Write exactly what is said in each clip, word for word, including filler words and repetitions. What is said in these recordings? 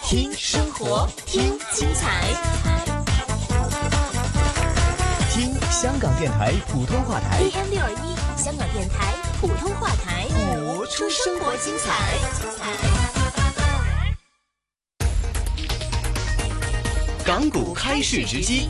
听生活，听精彩， 听香港电台普通话台 A M 六二一，香港电台普通话台， 播出生活精彩。港股开市直击。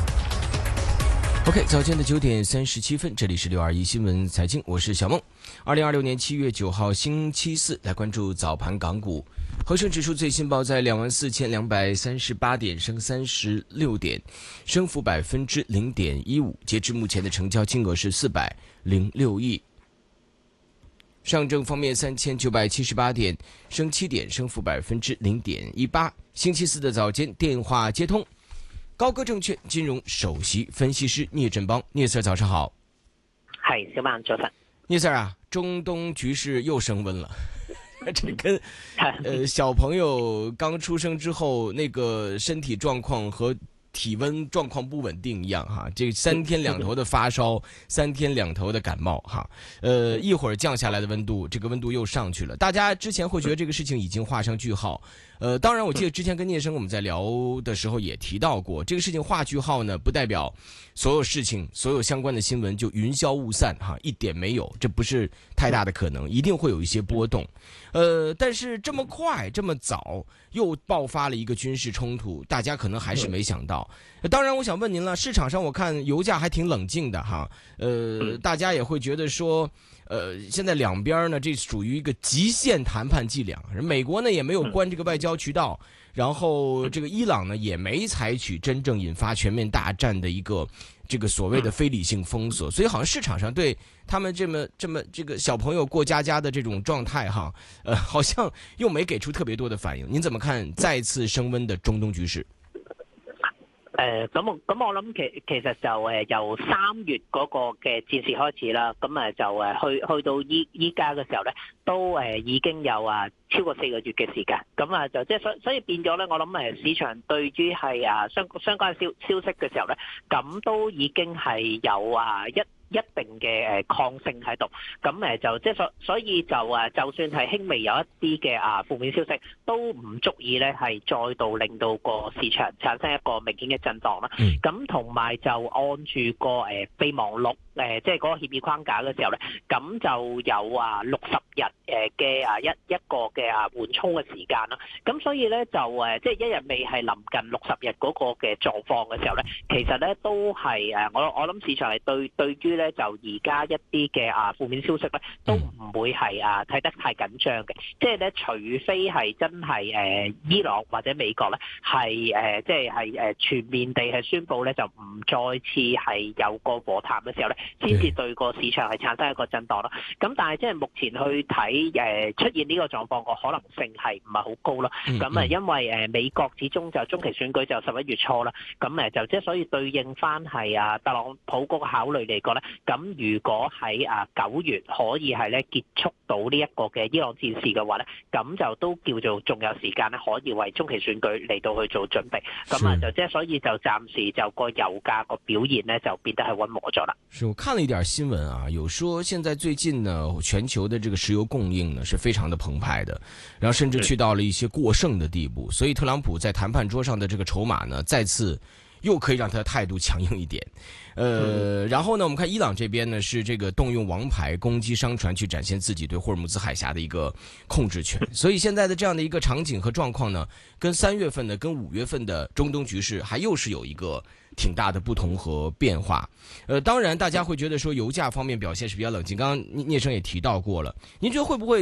OK， 早间的九点三十七分，这里是六二一新闻财经，我是小梦。二零二六年七月九号星期四，来关注早盘港股。恒生指数最新报在两万四千两百三十八点，升三十六点，升幅百分之零点一五。截至目前的成交金额是四百零六亿。上证方面三千九百七十八点，升七点，升幅百分之零点一八。星期四的早间电话接通。高歌证券金融首席分析师聂振邦，聂 Sir 早上好。 係，小曼早晨。 聂 Sir 啊，中東局勢又升溫了，這跟呃小朋友剛出生之後那個身體狀況和體溫狀況不穩定一樣哈，這三天兩頭的發燒，三天兩頭的感冒哈，呃一會兒降下來的溫度，這個溫度又上去了。大家之前會覺得這個事情已經畫上句號。呃，當然，我記得之前跟聶生我們在聊的時候也提到過，這個事情畫句號呢，不代表所有事情、所有相關的新聞就雲消霧散哈，一點沒有，這不是太大的可能，一定會有一些波動。呃，但是這麼快、這麼早又爆發了一個軍事衝突，大家可能還是沒想到。當然，我想問您了，市場上我看油價還挺冷靜的哈，呃，大家也會覺得說。呃，現在兩邊呢，這屬於一個極限談判伎倆。美國呢也沒有關這個外交渠道，然後這個伊朗呢也沒採取真正引發全面大戰的一個這個所謂的非理性封鎖，所以好像市場上對他們這麼這麼這個小朋友過家家的這種狀態哈，呃，好像又沒給出特別多的反應。您怎麼看再次升溫的中東局勢？ 誒咁我咁我諗其其實就誒由三月嗰個嘅戰事開始啦，咁誒就誒去去到依依家嘅時候咧，都誒已經有啊超過四個月嘅時間，咁啊就即係所所以變咗咧，我諗誒市場對於係啊相相關消消息嘅時候咧，咁都已經係有啊一一定嘅誒抗性喺度，咁誒就即係所所以就誒就算係輕微有一啲嘅啊負面消息，都唔足以咧係再度令到個市場產生一個明顯嘅震盪啦。咁同埋就按住個誒備忘錄誒即係嗰個協議框架嘅時候咧，咁就有啊六十日誒嘅啊一一個嘅啊緩衝嘅時間啦。咁所以咧就誒即係一日未係臨近六十日嗰個嘅狀況嘅時候咧，其實咧都係誒我我諗市場係對對於咧就而家一啲嘅啊負面消息咧，都唔會係啊睇得太緊張嘅。即係咧，除非係真係誒伊朗或者美國咧係誒即係係誒全面地係宣布咧就唔再次係有個和談嘅時候咧，先至對個市場係產生一個震盪啦。咁但係即係目前去睇誒出現呢個狀況個可能性係唔係好高啦。咁啊因為誒美國始終就中期選舉就十一月初啦，咁誒就即係所以對應翻係啊特朗普嗰個考慮嚟講咧。咁如果喺啊九月可以係咧結束到呢一個嘅伊朗戰事嘅話咧，咁就都叫做仲有時間咧，可以為中期選舉嚟到去做準備。咁啊就即係所以就暫時就個油價個表現咧就變得係溫和咗啦。 是我看了一點新聞啊，有說現在最近呢，全球的這個石油供應呢是非常的澎湃的，然後甚至去到了一些過剩的地步，所以特朗普在談判桌上的這個籌碼呢，再次又可以讓他的態度強硬一點。呃，然後呢，我們看伊朗這邊呢，是這個動用王牌攻擊商船去展現自己對霍爾木茲海峽的一個控制權。所以現在的這樣的一個場景和狀況呢，跟三月份的、跟五月份的中東局勢還又是有一個挺大的不同和變化。呃，當然大家會覺得說油價方面表現是比較冷靜，剛剛聶生也提到過了，您覺得會不會